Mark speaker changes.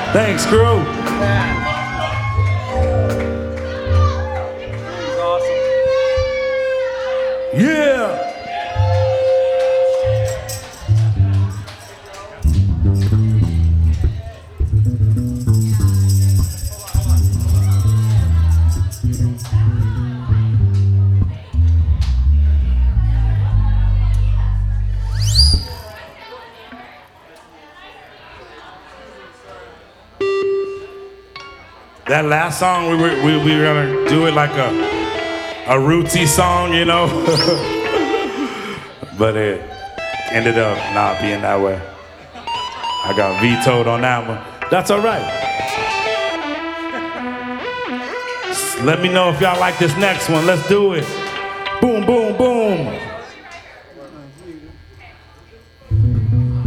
Speaker 1: Thanks, crew. Yeah. That last song, we were gonna do it like a rootsy song, you know? But it ended up not being that way. I got vetoed on that one. That's all right. Let me know if y'all like this next one. Let's do it. Boom, boom, boom.